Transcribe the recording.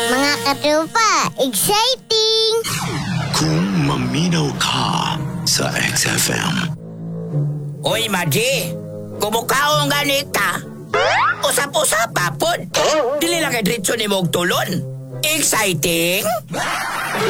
Mga katropa, exciting! Kung maminaw ka sa XFM. Uy, Maji, kumukaong ganit ka. Usap-usap, papod. Dili lang kay Dritso ni mong tulon. Exciting?